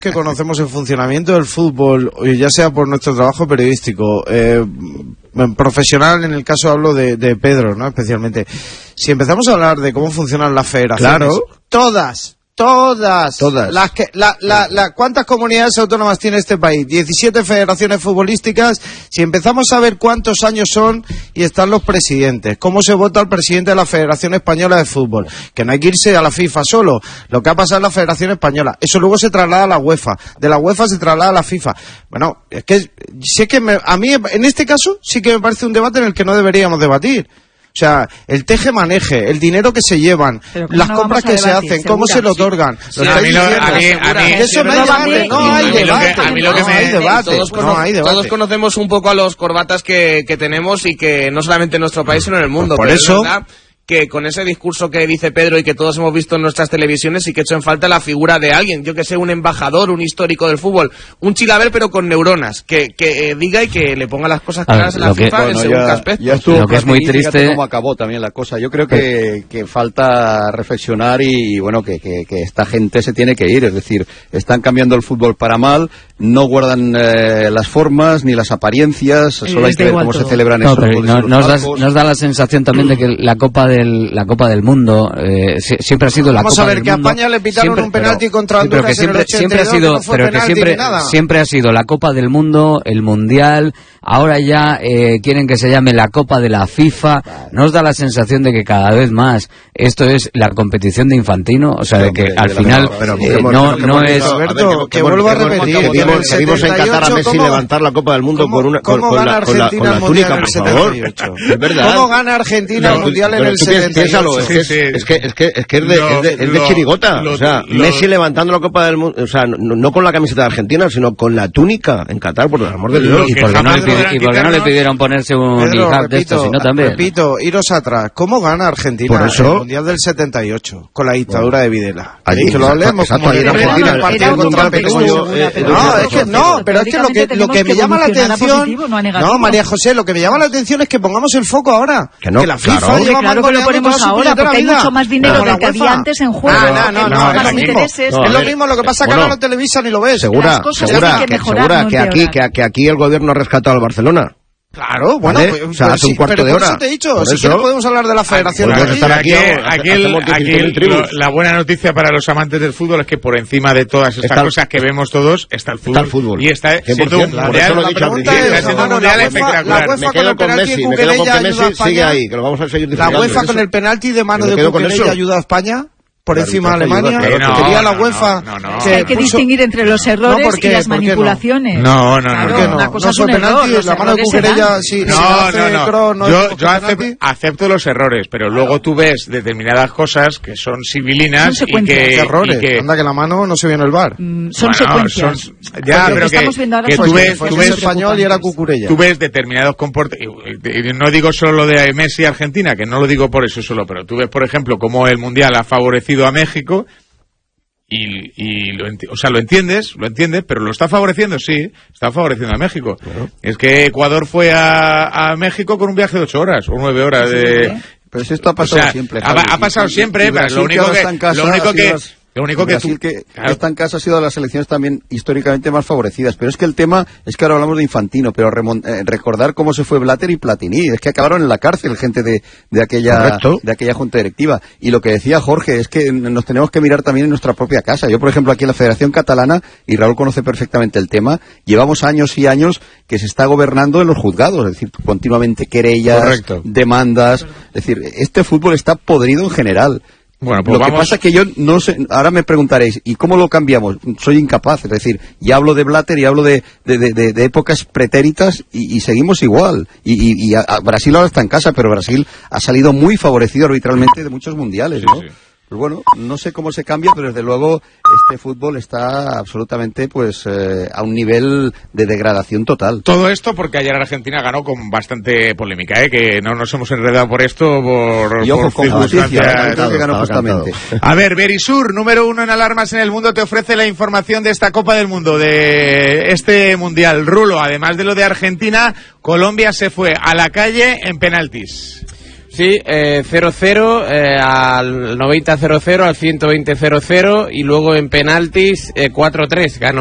que conocemos el funcionamiento del fútbol, ya sea por nuestro trabajo periodístico, profesional, en el caso hablo de Pedro, ¿no? Especialmente. Si empezamos a hablar de cómo funcionan las federaciones, claro, todas. Las que, ¿cuántas comunidades autónomas tiene este país? 17 federaciones futbolísticas. Si empezamos a ver cuántos años son y están los presidentes, cómo se vota el presidente de la Federación Española de Fútbol, que no hay que irse a la FIFA solo, lo que ha pasado en la Federación Española, eso luego se traslada a la UEFA, de la UEFA se traslada a la FIFA. Bueno, es que sí que a mí en este caso sí que me parece un debate en el que no deberíamos debatir. O sea, el teje-maneje, el dinero que se llevan, las compras que se hacen, cómo se lo otorgan. Sí, a mí eso no hay debate. Todos conocemos un poco a los corbatas que tenemos y que no solamente en nuestro país, sino en el mundo. Por pero eso... es verdad que con ese discurso que dice Pedro y que todos hemos visto en nuestras televisiones, sí que echo en falta la figura de alguien, yo que sé, un embajador, un histórico del fútbol, un Chilaver pero con neuronas, que diga y que le ponga las cosas claras en la FIFA en según qué aspecto. Ya estuvo, lo que es muy triste, cómo acabó también la cosa. Yo creo que falta reflexionar y bueno, que esta gente se tiene que ir, es decir, están cambiando el fútbol para mal, no guardan las formas ni las apariencias, solo hay que ver cómo se celebran esos nos da la sensación también de que la Copa del Mundo siempre ha sido la Copa del Mundo. Vamos a ver, que a España le pitaron un penalti contra Honduras en el 82, siempre ha sido la Copa del Mundo, el Mundial. Ahora ya quieren que se llame la Copa de la FIFA. Nos da la sensación de que cada vez más esto es la competición de Infantino, o sea, de que al final no es... Alberto, que vuelvo a repetir, que vimos en Qatar a Messi levantar la Copa del Mundo con la túnica, por favor. Es verdad. ¿Cómo gana Argentina el Mundial en el 78? Es que es de chirigota. O sea, Messi levantando la Copa del Mundo, o sea, no con la camiseta de Argentina, sino con la túnica en Qatar, por el amor de Dios. ¿Y por qué no le pidieron ponerse un hijab de esto, sino también? Repito, iros atrás. ¿Cómo gana Argentina el Mundial del 78? Con la dictadura de Videla. Que lo hablemos. Como en Argentina, el partido contra Perú. Pero es que lo que me llama la atención... No, María José, lo que me llama la atención es que pongamos el foco ahora. Que la FIFA lleva claro que lo ponemos ahora, porque hay mucho más dinero del que había antes en juego. Es lo mismo, lo que pasa que ahora no televisan y lo ves. Segura que aquí el gobierno ha rescatado al Barcelona. Claro, bueno, ¿vale? O sea, hace un cuarto de hora. Eso te he dicho, si quieres podemos hablar de la federación. La buena noticia para los amantes del fútbol es que por encima de todas estas cosas que vemos todos está el fútbol. Y está siendo un mundial espectacular. Me quedo con Messi, sigue ahí, que lo vamos a seguir disfrutando. La UEFA con el penalti de mano de Cucurella ayuda a España por encima de Alemania. Quería la UEFA. Hay que distinguir entre los errores y las manipulaciones. No. Una cosa es un error. La mano de Cucurella, Yo acepto los errores, pero luego tú ves determinadas cosas que son civilinas y que errores. Anda que la mano no se vio en el VAR. Son secuencias. Pero que tú ves español y era Cucurella. Tú ves determinados comportamientos. No digo solo lo de Messi y Argentina, que no lo digo por eso solo, pero tú ves, por ejemplo, cómo el Mundial ha favorecido a México y lo entiendes, pero lo está favoreciendo, sí, está favoreciendo a México. Claro. Es que Ecuador fue a México con un viaje de 8 horas o 9 horas de... Pero si esto ha pasado siempre, Javi. Ha pasado siempre, pero lo único que Brasil que está en casa ha sido de las selecciones también históricamente más favorecidas, pero es que el tema es que ahora hablamos de Infantino, pero recordar cómo se fue Blatter y Platini, es que acabaron en la cárcel gente de aquella junta directiva, y lo que decía Jorge es que nos tenemos que mirar también en nuestra propia casa. Yo, por ejemplo, aquí en la Federación Catalana, y Raúl conoce perfectamente el tema, llevamos años y años que se está gobernando en los juzgados, es decir, continuamente querellas, demandas, es decir, este fútbol está podrido en general. Bueno, pues lo que pasa es que yo no sé, ahora me preguntaréis, ¿y cómo lo cambiamos? Soy incapaz, es decir, ya hablo de Blatter y hablo de épocas pretéritas y seguimos igual. Y Brasil ahora está en casa, pero Brasil ha salido muy favorecido arbitralmente de muchos mundiales, ¿no? Sí. Pues bueno, no sé cómo se cambia, pero desde luego este fútbol está absolutamente a un nivel de degradación total. Todo esto porque ayer Argentina ganó con bastante polémica, que no nos hemos enredado por esto, por circunstancias. Que ganó justamente. A ver, Verisur, número 1 en alarmas en el mundo, te ofrece la información de esta Copa del Mundo, de este Mundial. Rulo, además de lo de Argentina, Colombia se fue a la calle en penaltis. Sí, 0-0 al 90-0-0, al 120-0-0 y luego en penaltis 4-3 ganó